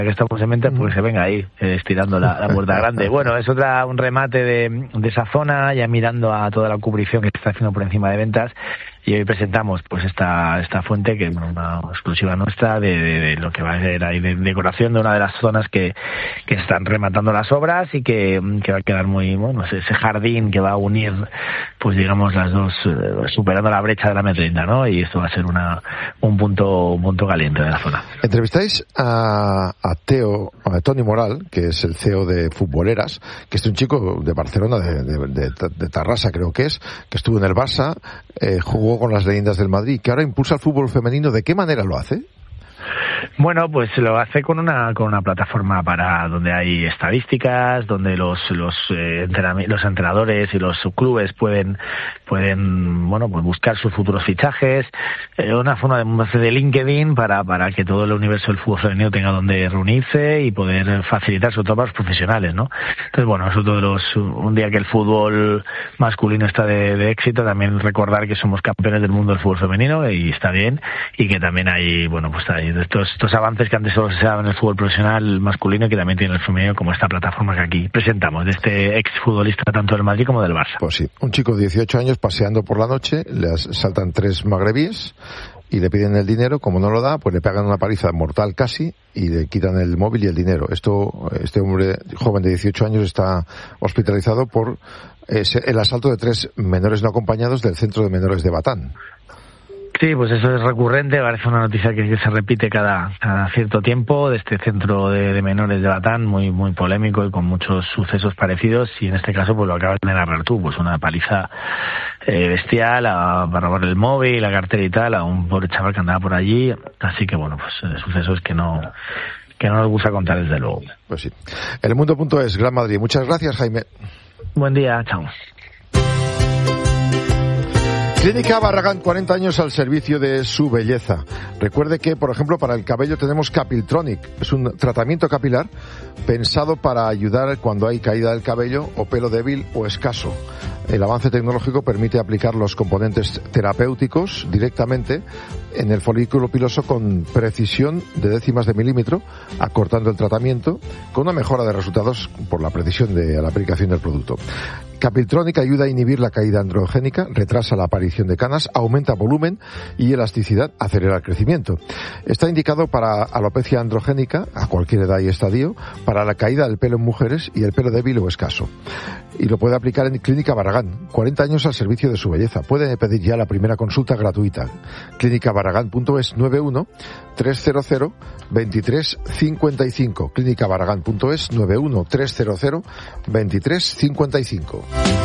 que estamos en venta, pues se venga ahí, estirando la puerta grande. Bueno, es un remate de esa zona, ya mirando a toda la cubrición que se está haciendo por encima de ventas. Y hoy presentamos pues esta fuente, que es una exclusiva nuestra, de lo que va a ser ahí de decoración de una de las zonas que están rematando las obras, y que va a quedar muy bueno, ese jardín que va a unir, pues digamos, las dos, superando la brecha de la M30, ¿no? Y esto va a ser un punto caliente de la zona. Entrevistáis a Toni Moral, que es el CEO de Futboleras, que es un chico de Barcelona, de Tarrasa creo que estuvo en el Barça, jugó con las leyendas del Madrid, que ahora impulsa el fútbol femenino. ¿De qué manera lo hace? Bueno, pues lo hace con una plataforma para donde hay estadísticas, donde los entrenadores y los subclubes pueden bueno, pues buscar sus futuros fichajes, una forma de LinkedIn para que todo el universo del fútbol femenino tenga donde reunirse y poder facilitar sobre todo para los profesionales, ¿no? Entonces, bueno, nosotros un día que el fútbol masculino está de éxito, también recordar que somos campeones del mundo del fútbol femenino, y está bien, y que también hay, bueno, pues hay estos avances que antes solo se daban en el fútbol profesional masculino, y que también tiene el femenino, como esta plataforma que aquí presentamos, de este exfutbolista tanto del Madrid como del Barça. Pues sí, un chico de 18 años paseando por la noche, le saltan 3 magrebíes y le piden el dinero. Como no lo da, pues le pegan una paliza mortal casi y le quitan el móvil y el dinero. Este hombre joven de 18 años está hospitalizado por el asalto de 3 menores no acompañados del centro de menores de Batán. Sí, pues eso es recurrente, parece una noticia que se repite cada cierto tiempo, de este centro de menores de Batán, muy polémico y con muchos sucesos parecidos, y en este caso pues lo acabas de narrar tú, pues una paliza bestial para robar el móvil, la cartera y tal, a un pobre chaval que andaba por allí, así que bueno, pues sucesos que no nos gusta contar desde luego. Pues sí. Elmundo.es, Gran Madrid. Muchas gracias, Jaime. Buen día, chao. Clínica Barragán, 40 años al servicio de su belleza. Recuerde que, por ejemplo, para el cabello tenemos Capiltronic. Es un tratamiento capilar pensado para ayudar cuando hay caída del cabello o pelo débil o escaso. El avance tecnológico permite aplicar los componentes terapéuticos directamente en el folículo piloso con precisión de décimas de milímetro, acortando el tratamiento con una mejora de resultados por la precisión de la aplicación del producto. Capiltronic ayuda a inhibir la caída androgénica, retrasa la aparición de canas, aumenta volumen y elasticidad, acelera el crecimiento. Está indicado para alopecia androgénica, a cualquier edad y estadio, para la caída del pelo en mujeres y el pelo débil o escaso. Y lo puede aplicar en Clínica Barragán, 40 años al servicio de su belleza. Puede pedir ya la primera consulta gratuita. Clínicabarragán.es 91-300-2355. Clínicabarragán.es 91-300-2355.